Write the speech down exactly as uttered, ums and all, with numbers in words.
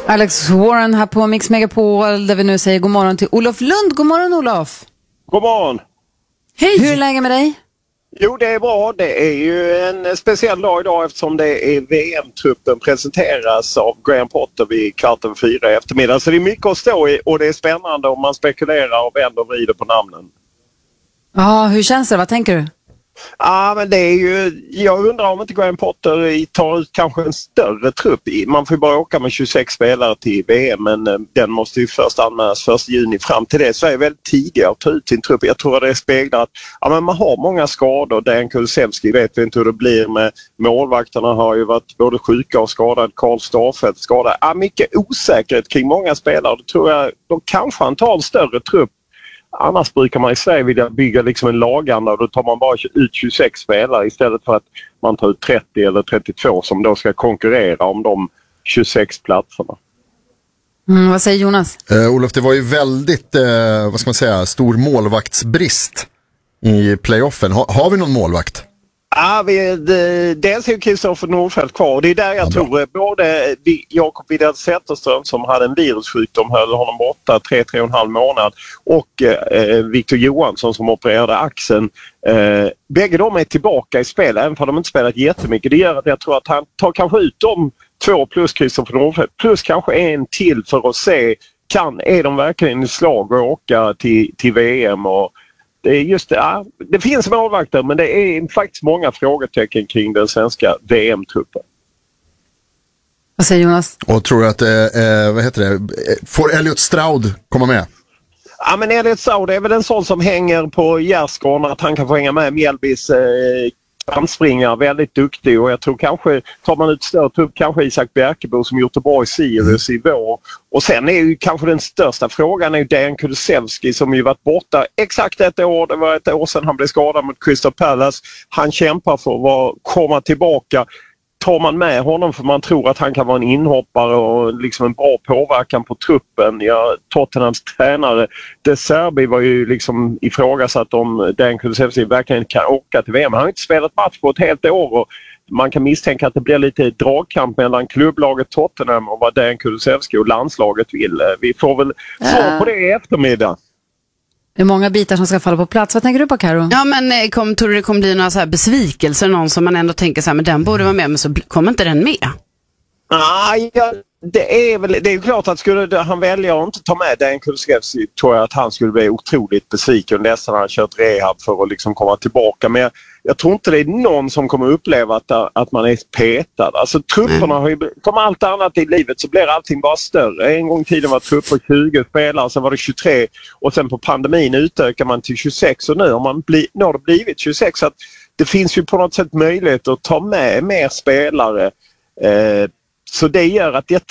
Alex Warren här på Mix Megapol där vi nu säger god morgon till Olof Lund. God morgon Olof. God morgon. Hej. Hur är läget med dig? Jo, det är bra. Det är ju en speciell dag idag eftersom det är V M-truppen presenteras av Graham Potter vid kvart över fyra i eftermiddag. Så det är mycket att stå i och det är spännande om man spekulerar och vänder och vrider på namnen. Ja, hur känns det? Vad tänker du? Ja, men det är ju, jag undrar om inte Graham Potter tar ut kanske en större trupp. Man får ju bara åka med tjugosex spelare till V M, men den måste ju först anmälas första juni. Fram till det så är det väldigt tidigt att ta ut sin trupp. Jag tror att det speglar att ja, men man har många skador. Dan Kulusevski vet vi inte hur det blir med målvakterna, har ju varit både sjuka och skadade. Karl Starfelt skadad. Ja, mycket osäkerhet kring många spelare. Då tror jag då kanske han tar en större trupp. Annars brukar man i Sverige vilja bygga liksom en laganda och då tar man bara ut tjugosex spelare istället för att man tar ut trettio eller trettiotvå som då ska konkurrera om de tjugosex platserna. Mm, vad säger Jonas? Eh, Olof, det var ju väldigt, eh, vad ska man säga, stor målvaktsbrist i playoffen. Ha, har vi någon målvakt? Ja, vi, det, dels är ju Kristoffer Nordfeldt kvar och det är där jag ja, tror både Jakob Widell Zetterström som hade en virussjukdom höll honom borta tre, tre och en halv månad och eh, Victor Johansson som opererade axeln. Eh, bägge de är tillbaka i spel även för de inte spelat jättemycket. Det gör att jag tror att han tar kanske ut dem två plus Kristoffer Nordfeldt plus kanske en till för att se kan, är de verkligen i slag och åka till, till V M och det är just det, ja, det finns målvakter men det är faktiskt många frågetecken kring den svenska V M-truppen. Vad säger Jonas? Och tror att, eh, vad heter det, får Elliot Stroud komma med? Ja, men Elliot Stroud är väl en sån som hänger på gärdsgården att han kan få hänga med Mjällbys eh, anspringare, väldigt duktig och jag tror kanske, tar man ut stört upp kanske Isak Bjerkebo som Göteborg Sirius mm. i vår. Och sen är ju kanske den största frågan är ju Dan Kulusevski som ju varit borta exakt ett år, det var ett år sedan han blev skadad mot Crystal Palace. Han kämpar för att vara, komma tillbaka. Tar man med honom för man tror att han kan vara en inhoppare och liksom en bra påverkan på truppen. Ja, Tottenhams tränare De Serbi var ju liksom ifrågasatt om Dan Kulusevski verkligen kan åka till V M. Han har inte spelat match på ett helt år och man kan misstänka att det blir lite dragkamp mellan klubblaget Tottenham och vad Dan Kulusevski och landslaget vill. Vi får väl svar på det i eftermiddag. Det är många bitar som ska falla på plats. Vad tänker du på, Karo? Ja, men kom, tror du det kommer bli några så här besvikelser? Någon som man ändå tänker så här, men den borde vara med, men så kommer inte den med. Nej, ja, det är väl det är ju klart att skulle han välja att inte ta med Dan Kulusevski tror jag att han skulle bli otroligt besviken nästan han har kört rehab för att liksom komma tillbaka. Men jag, jag tror inte det är någon som kommer uppleva att, att man är petad. Alltså trupperna har ju, som allt annat i livet så blir allting bara större. En gång i tiden var trupper tjugo spelare, sen var det tjugotre och sen på pandemin utökar man till tjugosex och nu har, man bli, nu har det blivit tjugosex så att det finns ju på något sätt möjlighet att ta med mer spelare. Eh, Så det gör att jag